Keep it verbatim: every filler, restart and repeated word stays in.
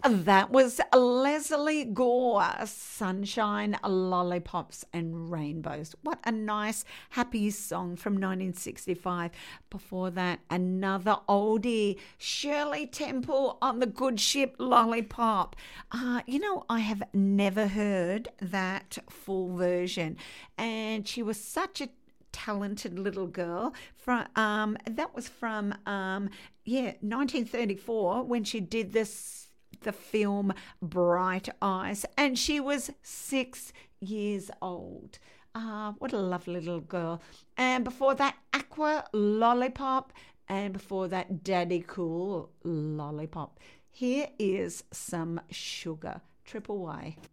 That was Leslie Gore, Sunshine, Lollipops and Rainbows. What a nice, happy song from nineteen sixty-five. Before that, another oldie, Shirley Temple on the Good Ship Lollipop. Uh, you know, I have never heard that full version. And she was such a talented little girl. From um, that was from um, yeah, nineteen thirty-four when she did this. The film Bright Eyes, and she was six years old. Ah, uh, what a lovely little girl. And before that, Aqua Lollipop, and before that, Daddy Cool Lollipop. Here is some Sugar, Triple Y.